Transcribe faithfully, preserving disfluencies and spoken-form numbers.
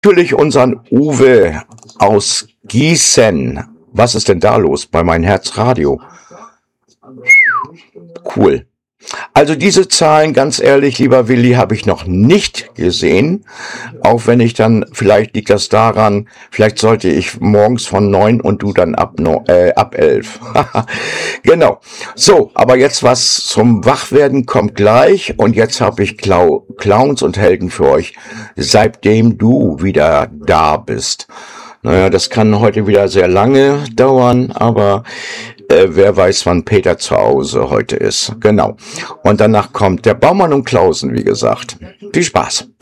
Natürlich unseren Uwe aus Gießen. Was ist denn da los bei meinem Herzradio? Cool. Also diese Zahlen, ganz ehrlich, lieber Willi, habe ich noch nicht gesehen. Auch wenn ich dann, vielleicht liegt das daran, vielleicht sollte ich morgens von neun und du dann ab, no, äh, ab elf. Genau. So, aber jetzt was zum Wachwerden kommt gleich. Und jetzt habe ich Clou- Clowns und Helden für euch, seitdem du wieder da bist. Naja, das kann heute wieder sehr lange dauern, aber äh, wer weiß, wann Peter zu Hause heute ist. Genau. Und danach kommt der Baumann und Klausen, wie gesagt. Viel Spaß.